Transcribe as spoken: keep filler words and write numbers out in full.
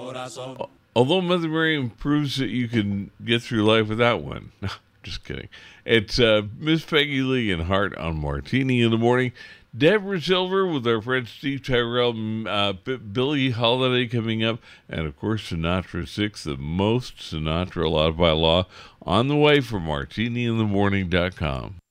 Although Mother Mary proves that you can get through life without one. Just kidding. It's uh, Miss Peggy Lee and Heart on Martini in the Morning. Deborah Silver with our friend Steve Tyrell, uh, B- Billie Holiday coming up, and of course Sinatra six, the most Sinatra allowed by law, on the way from martini in the morning dot com.